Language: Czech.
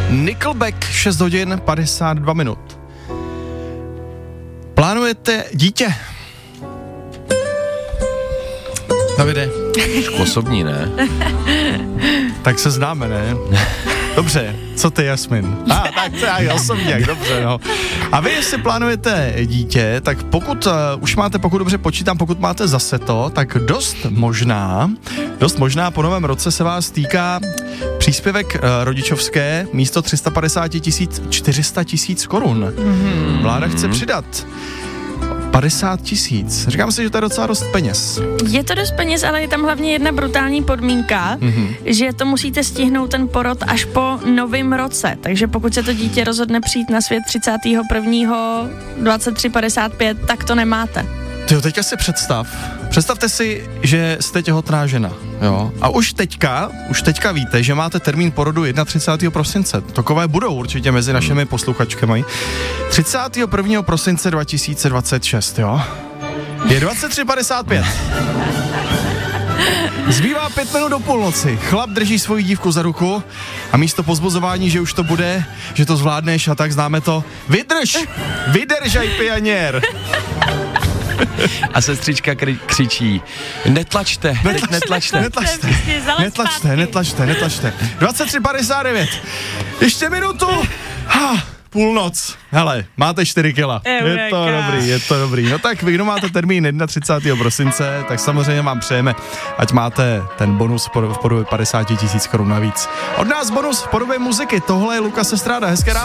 Nickelback, 6 hodin 52 minut. Plánujete dítě? Davide? Trošku osobní, ne? Tak se známe, ne? Dobře, co ty, Jasmin? Tak to je osobně, dobře, no. A vy, jestli plánujete dítě, tak pokud pokud dobře počítám, pokud máte zase to, tak dost možná po novém roce se vás týká příspěvek rodičovské místo 350 000 400 000 korun. Vláda chce přidat 50 000. Říkám si, že to je docela dost peněz. Je to dost peněz, ale je tam hlavně jedna brutální podmínka, že to musíte stihnout ten porod až po novém roce. Takže pokud se to dítě rozhodne přijít na svět 31. 23:55, tak to nemáte. Tyjo, teďka si představte si, že jste těhotná žena, jo, a už teďka víte, že máte termín porodu 31. prosince, takové budou určitě mezi našimi posluchačkami, 31. prosince 2026, jo, je 23:55. Zbývá 5 minut do půlnoci, chlap drží svoji dívku za ruku a místo pozbuzování, že už to bude, že to zvládneš a tak známe to, vydržaj pianěr. A sestřička křičí, netlačte. 23:59. Ještě minutu. Půlnoc. Hele, máte 4 kila. Je to dobrý. No tak vy, kdo máte termín 31. prosince, tak samozřejmě vám přejeme, ať máte ten bonus v podobě 50 000 korun navíc. Od nás bonus v podobě muziky. Tohle je Lukas Estrada. Hezké ráno.